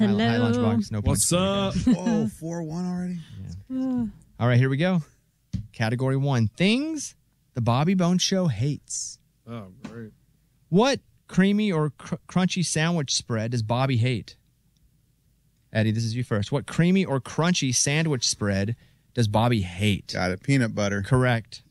Hello. Hi, Lunchbox. No points. What's up? Whoa, 4-1 already? Yeah. All right, here we go. Category 1. Things the Bobby Bones Show hates. Oh, great. What creamy or crunchy sandwich spread does Bobby hate? Eddie, this is you first. What creamy or crunchy sandwich spread does Bobby hate? Got it. Peanut butter. Correct.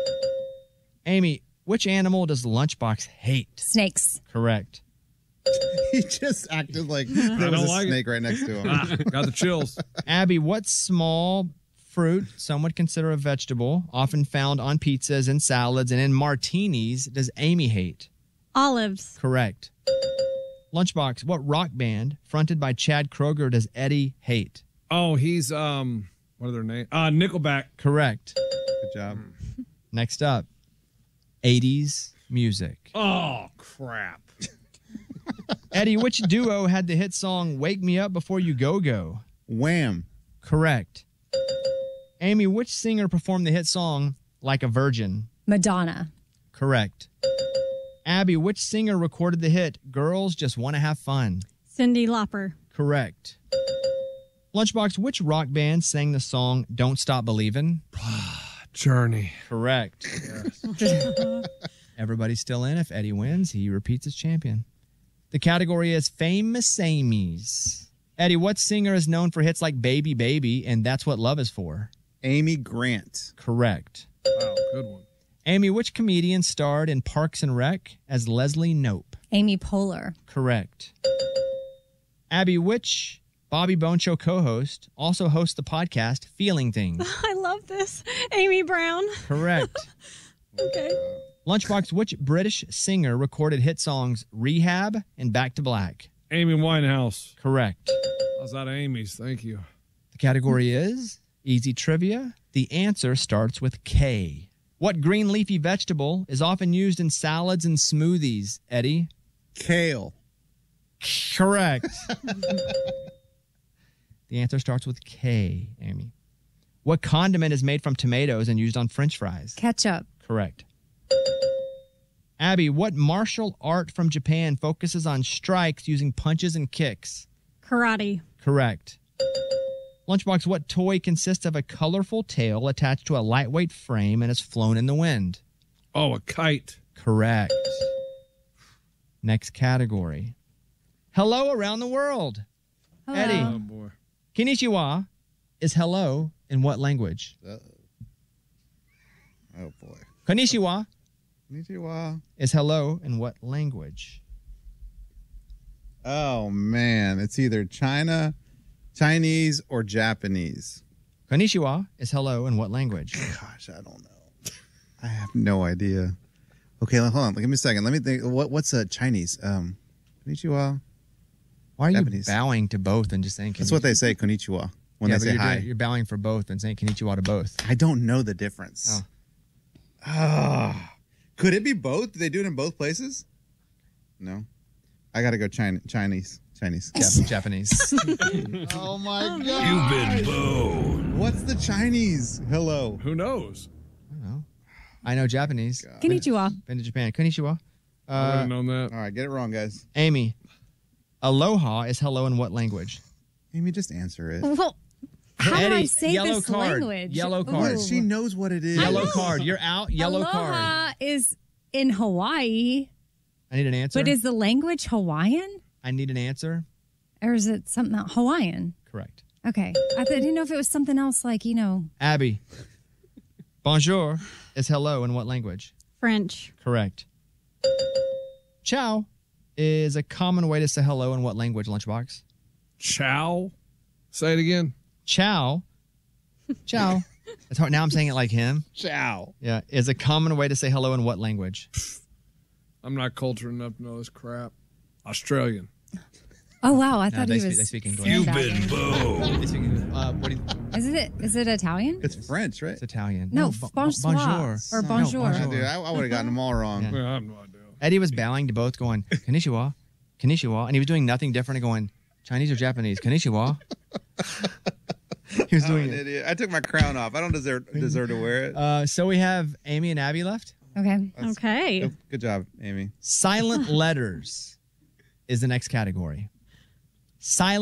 Amy, which animal does Lunchbox hate? Snakes. Correct. He just acted like there was a snake right next to him. Got the chills. Abby, what small fruit some would consider a vegetable, often found on pizzas and salads and in martinis, does Amy hate? Olives. Correct. Lunchbox, what rock band fronted by Chad Kroeger does Eddie hate? Oh, he's, what are their names? Nickelback. Correct. Good job. Next up, 80s music. Oh, crap. Eddie, which duo had the hit song Wake Me Up Before You Go Go? Wham. Correct. Amy, which singer performed the hit song Like a Virgin? Madonna. Correct. Abby, which singer recorded the hit Girls Just Want to Have Fun? Cyndi Lauper. Correct. Lunchbox, which rock band sang the song Don't Stop Believin'? Journey. Correct. Yes. Everybody's still in. If Eddie wins, he repeats as champion. The category is Famous Amy's. Eddie, what singer is known for hits like Baby Baby and That's What Love Is For? Amy Grant. Correct. Wow, good one. Amy, which comedian starred in Parks and Rec as Leslie Knope? Amy Poehler. Correct. Abby, which Bobby Bones Show co-host also hosts the podcast Feeling Things? I love this. Amy Brown. Correct. Okay. Lunchbox, which British singer recorded hit songs Rehab and Back to Black? Amy Winehouse. Correct. I was out of Amy's. Thank you. The category is Easy Trivia. The answer starts with K. What green leafy vegetable is often used in salads and smoothies, Eddie? Kale. Correct. The answer starts with K, Amy. What condiment is made from tomatoes and used on French fries? Ketchup. Correct. Abby, what martial art from Japan focuses on strikes using punches and kicks? Karate. Correct. Lunchbox, what toy consists of a colorful tail attached to a lightweight frame and is flown in the wind? Oh, a kite. Correct. Next category. Hello around the world. Hello. Eddie. Oh, boy. Konnichiwa is hello in what language? Oh, boy. Konnichiwa Konnichiwa. is hello in what language? Oh, man. It's either Chinese, or Japanese. Konnichiwa is hello in what language? Gosh, I don't know. I have no idea. Okay, hold on. Give me a second. Let me think. What's Chinese? Konnichiwa. Why are Japanese. you bowing to both and just saying konnichiwa? That's what they say, konnichiwa, when they say hi. You're bowing for both and saying konnichiwa to both. I don't know the difference. Could it be both? Do they do it in both places? No. I got to go Chinese. Japanese. Oh, my God. You've been booed. What's the Chinese? Hello. Who knows? I don't know. I know Japanese. Konnichiwa. Been to Japan. Konnichiwa. I would have known that. All right, get it wrong, guys. Amy, aloha is hello in what language? Amy, just answer it. Well, how do I Eddie, say yellow this card. language? Yellow Ooh. card. She knows what it is. Yellow card. You're out. Yellow Aloha card. is in Hawaii, I need an answer. but is the language Hawaiian? I need an answer. Or is it something else? Hawaiian? Correct. Okay. I didn't know if it was something else like, Abby, bonjour is hello in what language? French. Correct. Ciao is a common way to say hello in what language, Lunchbox? Chow. Say it again. Ciao. Ciao. It's hard. Now I'm saying it like him. Ciao. Yeah. Is a common way to say hello in what language? I'm not cultured enough to know this crap. Australian. Oh, wow. I No, thought they he speak- was. they speak English. You've sandbagging. been booed. They speak English. What do you, Is it Italian? It's French, right? it's Italian. No, bonjour. bonsoir. Or bonjour. Oh, dude, I would have gotten them all wrong. Yeah. I have no idea. Eddie was bowing to both, going, konnichiwa, konnichiwa. And he was doing nothing different and going, Chinese or Japanese? Konnichiwa. He was I'm doing an it. idiot. I took my crown off. I don't deserve to wear it. So we have Amy and Abby left. Okay. Okay. Good job, Amy. Silent letters is the next category. Silent